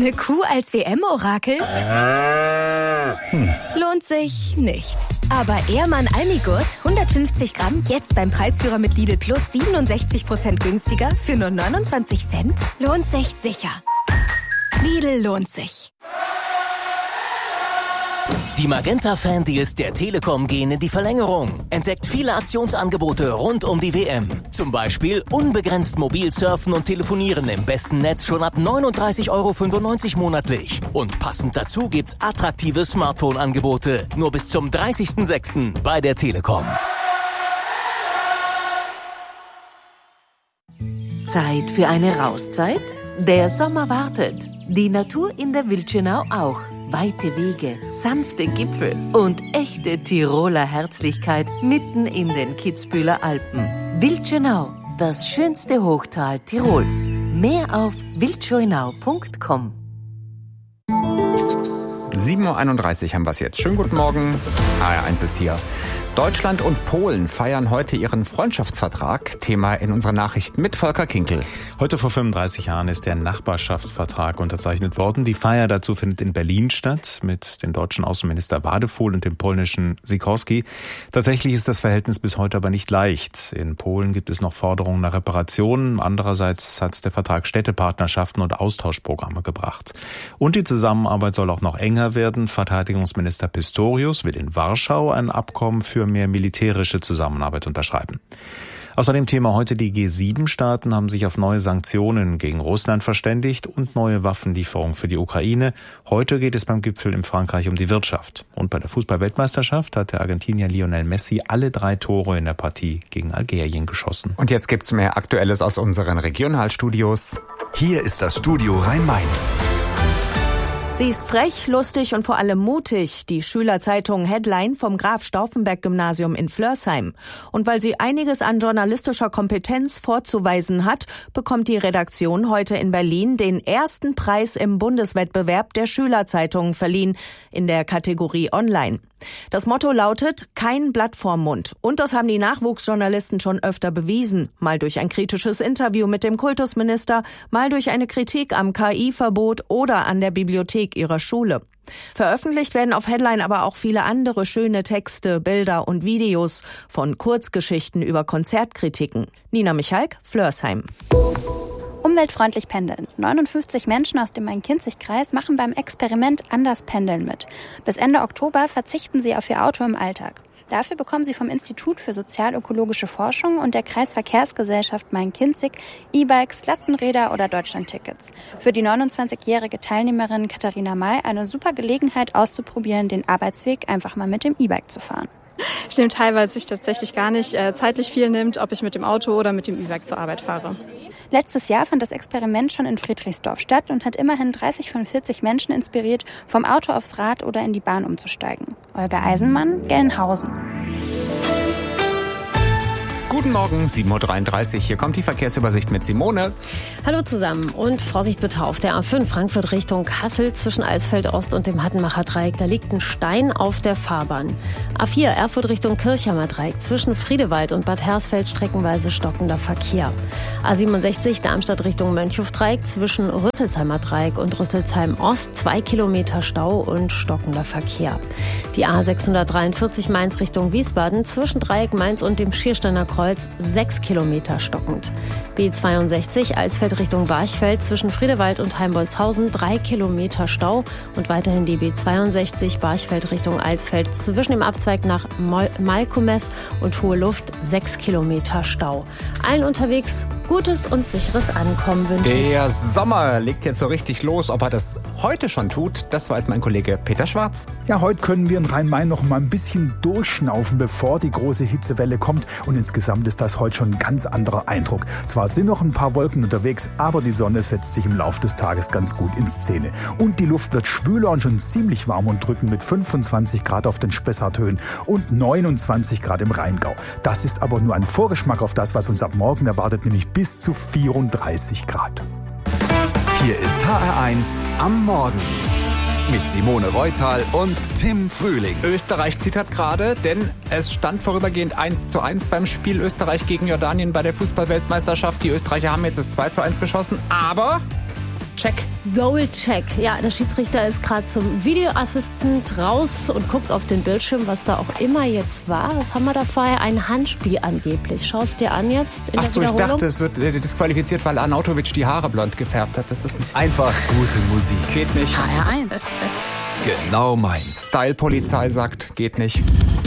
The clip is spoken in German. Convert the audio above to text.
Eine Kuh als WM-Orakel? Lohnt sich nicht. Aber Ehrmann Almigurt, 150 Gramm, jetzt beim Preisführer mit Lidl Plus 67% günstiger für nur 29 Cent? Lohnt sich sicher. Lidl lohnt sich. Die Magenta-Fan-Deals der Telekom gehen in die Verlängerung. Entdeckt viele Aktionsangebote rund um die WM. Zum Beispiel unbegrenzt mobil surfen und telefonieren im besten Netz schon ab 39,95 € monatlich. Und passend dazu gibt's attraktive Smartphone-Angebote. Nur bis zum 30.06. bei der Telekom. Zeit für eine Rauszeit? Der Sommer wartet. Die Natur in der Wildschönau auch. Weite Wege, sanfte Gipfel und echte Tiroler Herzlichkeit mitten in den Kitzbüheler Alpen. Wildschönau, das schönste Hochtal Tirols. Mehr auf wildschönau.com. 7:31 Uhr haben wir es jetzt. Schönen guten Morgen. HR1 ist hier. Deutschland und Polen feiern heute ihren Freundschaftsvertrag. Thema in unseren Nachrichten mit Volker Kinkel. Heute vor 35 Jahren ist der Nachbarschaftsvertrag unterzeichnet worden. Die Feier dazu findet in Berlin statt mit dem deutschen Außenminister Wadefuhl und dem polnischen Sikorski. Tatsächlich ist das Verhältnis bis heute aber nicht leicht. In Polen gibt es noch Forderungen nach Reparationen. Andererseits hat der Vertrag Städtepartnerschaften und Austauschprogramme gebracht. Und die Zusammenarbeit soll auch noch enger werden. Verteidigungsminister Pistorius will in Warschau ein Abkommen für mehr militärische Zusammenarbeit unterschreiben. Außerdem Thema heute: Die G7-Staaten haben sich auf neue Sanktionen gegen Russland verständigt und neue Waffenlieferungen für die Ukraine. Heute geht es beim Gipfel in Frankreich um die Wirtschaft. Und bei der Fußball-Weltmeisterschaft hat der Argentinier Lionel Messi alle 3 Tore in der Partie gegen Algerien geschossen. Und jetzt gibt's mehr Aktuelles aus unseren Regionalstudios. Hier ist das Studio Rhein-Main. Sie ist frech, lustig und vor allem mutig, die Schülerzeitung Headline vom Graf-Stauffenberg-Gymnasium in Flörsheim. Und weil sie einiges an journalistischer Kompetenz vorzuweisen hat, bekommt die Redaktion heute in Berlin den ersten Preis im Bundeswettbewerb der Schülerzeitungen verliehen, in der Kategorie Online. Das Motto lautet: Kein Blatt vorm Mund. Und das haben die Nachwuchsjournalisten schon öfter bewiesen. Mal durch ein kritisches Interview mit dem Kultusminister, mal durch eine Kritik am KI-Verbot oder an der Bibliothek ihrer Schule. Veröffentlicht werden auf Headline aber auch viele andere schöne Texte, Bilder und Videos, von Kurzgeschichten über Konzertkritiken. Nina Michalk, Flörsheim. Umweltfreundlich pendeln. 59 Menschen aus dem Main-Kinzig-Kreis machen beim Experiment Anders Pendeln mit. Bis Ende Oktober verzichten sie auf ihr Auto im Alltag. Dafür bekommen sie vom Institut für sozial-ökologische Forschung und der Kreisverkehrsgesellschaft Main-Kinzig E-Bikes, Lastenräder oder Deutschlandtickets. Für die 29-jährige Teilnehmerin Katharina May eine super Gelegenheit auszuprobieren, den Arbeitsweg einfach mal mit dem E-Bike zu fahren. Ich nehme teil, weil es sich tatsächlich gar nicht zeitlich viel nimmt, ob ich mit dem Auto oder mit dem E-Bike zur Arbeit fahre. Letztes Jahr fand das Experiment schon in Friedrichsdorf statt und hat immerhin 30 von 40 Menschen inspiriert, vom Auto aufs Rad oder in die Bahn umzusteigen. Olga Eisenmann, Gelnhausen. Guten Morgen, 7:33 Uhr. Hier kommt die Verkehrsübersicht mit Simone. Hallo zusammen und Vorsicht bitte auf der A5 Frankfurt Richtung Kassel zwischen Alsfeld Ost und dem Hattenmacher Dreieck. Da liegt ein Stein auf der Fahrbahn. A4 Erfurt Richtung Kirchheimer Dreieck zwischen Friedewald und Bad Hersfeld streckenweise stockender Verkehr. A67 Darmstadt Richtung Mönchhof Dreieck zwischen Rüsselsheimer Dreieck und Rüsselsheim Ost 2 Kilometer Stau und stockender Verkehr. Die A643 Mainz Richtung Wiesbaden zwischen Dreieck Mainz und dem Schiersteiner Kreuz 6 Kilometer stockend. B62 Alsfeld Richtung Barchfeld zwischen Friedewald und Heimbolzhausen 3 Kilometer Stau und weiterhin die B62 Barchfeld Richtung Alsfeld zwischen dem Abzweig nach Malkumes und Hohe Luft 6 Kilometer Stau. Allen unterwegs gutes und sicheres Ankommen wünsche ich. Der Sommer legt jetzt so richtig los. Ob er das heute schon tut, das weiß mein Kollege Peter Schwarz. Ja, heute können wir in Rhein-Main noch mal ein bisschen durchschnaufen, bevor die große Hitzewelle kommt. Und insgesamt ist das heute schon ein ganz anderer Eindruck. Zwar sind noch ein paar Wolken unterwegs, aber die Sonne setzt sich im Laufe des Tages ganz gut in Szene. Und die Luft wird schwüler und schon ziemlich warm und drückend mit 25 Grad auf den Spessarthöhen und 29 Grad im Rheingau. Das ist aber nur ein Vorgeschmack auf das, was uns ab morgen erwartet, nämlich bis zu 34 Grad. Hier ist HR1 am Morgen. Mit Simone Reutal und Tim Frühling. Österreich zittert gerade, denn es stand vorübergehend 1:1 beim Spiel Österreich gegen Jordanien bei der Fußball-Weltmeisterschaft. Die Österreicher haben jetzt das 2:1 geschossen, aber Check. Goal-Check. Ja, der Schiedsrichter ist gerade zum Videoassistent raus und guckt auf den Bildschirm, was da auch immer jetzt war. Was haben wir da vorher? Ein Handspiel angeblich. Schau es dir an jetzt in der Wiederholung. Ich dachte, es wird disqualifiziert, weil Arnautovic die Haare blond gefärbt hat. Das ist einfach gute Musik. Geht nicht. HR1. Genau meins. Style-Polizei sagt, geht nicht.